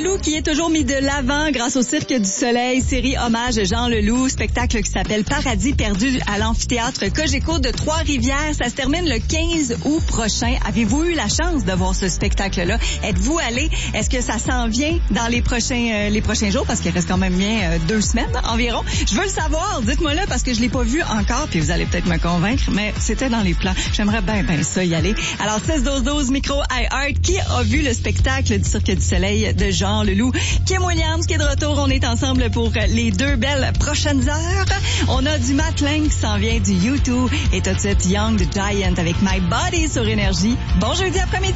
Leloup qui est toujours mis de l'avant grâce au Cirque du Soleil, série hommage Jean Leloup, spectacle qui s'appelle Paradis perdu à l'amphithéâtre Cogeco de Trois-Rivières. Ça se termine le 15 août prochain. Avez-vous eu la chance de voir ce spectacle-là? Êtes-vous allé? Est-ce que ça s'en vient dans les prochains jours? Parce qu'il reste quand même bien 2 semaines environ. Je veux le savoir. Dites-moi-le parce que je l'ai pas vu encore, puis vous allez peut-être me convaincre, mais c'était dans les plans. J'aimerais bien ça y aller. Alors, 16-12-12, micro iHeart. Qui a vu le spectacle du Cirque du Soleil de Jean Leloup? Kim Williams qui est de retour. On est ensemble pour les 2 belles prochaines heures. On a du Matt Lang qui s'en vient du U2 et tout de suite Young the Giant avec My Body sur Énergie. Bon jeudi après-midi.